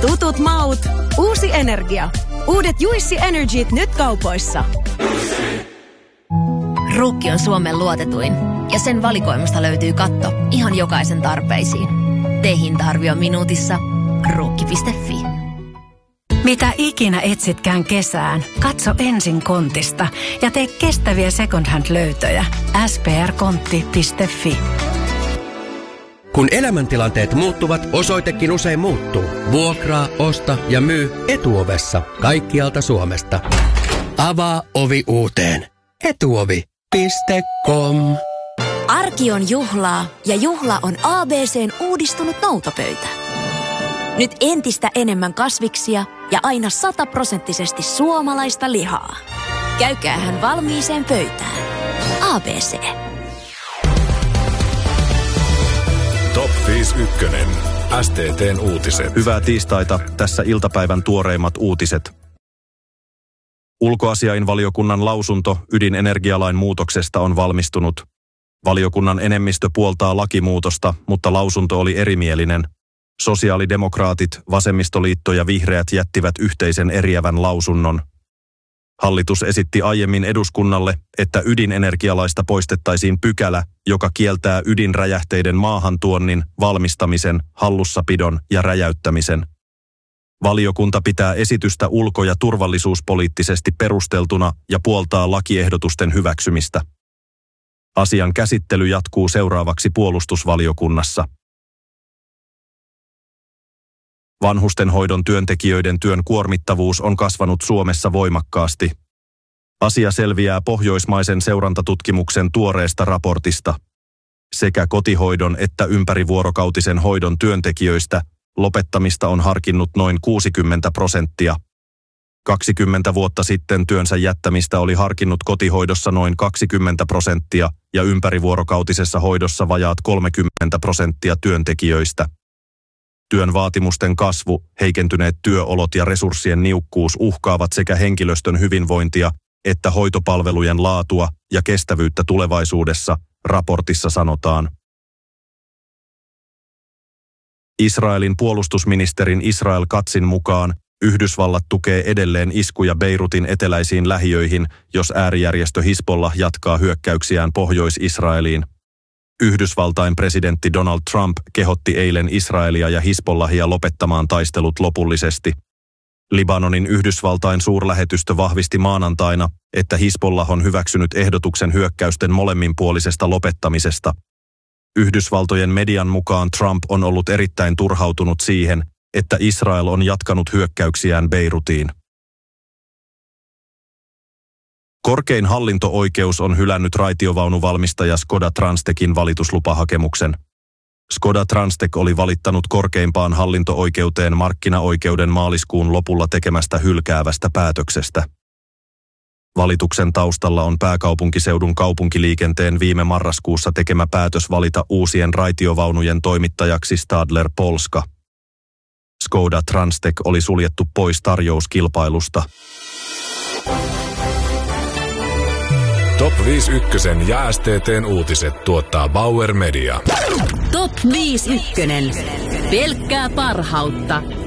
Tutut maut, uusi energia. Uudet Juicy Energyt nyt kaupoissa. Ruukki on Suomen luotetuin ja sen valikoimasta löytyy katto ihan jokaisen tarpeisiin. Tee hinta-arvio minuutissa. Ruukki.fi. Mitä ikinä etsitkään kesään, katso ensin Kontista ja tee kestäviä second hand -löytöjä. sprkontti.fi. Kun elämäntilanteet muuttuvat, osoitekin usein muuttuu. Vuokraa, osta ja myy Etuovessa kaikkialta Suomesta. Avaa ovi uuteen. Etuovi.com. Arki on juhlaa ja juhla on ABC:n uudistunut noutopöytä. Nyt entistä enemmän kasviksia ja aina 100% suomalaista lihaa. Käykäähän valmiiseen pöytään. ABC. Top 51. STT:n uutiset. Hyvää tiistaita. Tässä iltapäivän tuoreimmat uutiset. Ulkoasiainvaliokunnan lausunto ydinenergialain muutoksesta on valmistunut. Valiokunnan enemmistö puoltaa lakimuutosta, mutta lausunto oli erimielinen. Sosiaalidemokraatit, vasemmistoliitto ja vihreät jättivät yhteisen eriävän lausunnon. Hallitus esitti aiemmin eduskunnalle, että ydinenergialaista poistettaisiin pykälä, joka kieltää ydinräjähteiden maahantuonnin, valmistamisen, hallussapidon ja räjäyttämisen. Valiokunta pitää esitystä ulko- ja turvallisuuspoliittisesti perusteltuna ja puoltaa lakiehdotusten hyväksymistä. Asian käsittely jatkuu seuraavaksi puolustusvaliokunnassa. Vanhustenhoidon työntekijöiden työn kuormittavuus on kasvanut Suomessa voimakkaasti. Asia selviää pohjoismaisen seurantatutkimuksen tuoreesta raportista. Sekä kotihoidon että ympärivuorokautisen hoidon työntekijöistä lopettamista on harkinnut noin 60%. 20 vuotta sitten työnsä jättämistä oli harkinnut kotihoidossa noin 20% ja ympärivuorokautisessa hoidossa vajaat 30% työntekijöistä. Työn vaatimusten kasvu, heikentyneet työolot ja resurssien niukkuus uhkaavat sekä henkilöstön hyvinvointia että hoitopalvelujen laatua ja kestävyyttä tulevaisuudessa, raportissa sanotaan. Israelin puolustusministerin Israel Katzin mukaan Yhdysvallat tukee edelleen iskuja Beirutin eteläisiin lähiöihin, jos äärijärjestö Hizbollah jatkaa hyökkäyksiään Pohjois-Israeliin. Yhdysvaltain presidentti Donald Trump kehotti eilen Israelia ja Hizbollahia lopettamaan taistelut lopullisesti. Libanonin Yhdysvaltain suurlähetystö vahvisti maanantaina, että Hizbollah on hyväksynyt ehdotuksen hyökkäysten molemminpuolisesta lopettamisesta. Yhdysvaltojen median mukaan Trump on ollut erittäin turhautunut siihen, että Israel on jatkanut hyökkäyksiään Beirutiin. Korkein hallinto-oikeus on hylännyt raitiovaunuvalmistaja Škoda Transtechin valituslupahakemuksen. Škoda Transtech oli valittanut korkeimpaan hallinto-oikeuteen markkinaoikeuden maaliskuun lopulla tekemästä hylkäävästä päätöksestä. Valituksen taustalla on pääkaupunkiseudun kaupunkiliikenteen viime marraskuussa tekemä päätös valita uusien raitiovaunujen toimittajaksi Stadler Polska. Škoda Transtech oli suljettu pois tarjouskilpailusta. Top 51 ja STT:n uutiset tuottaa Bauer Media. Top 51. Pelkkää parhautta.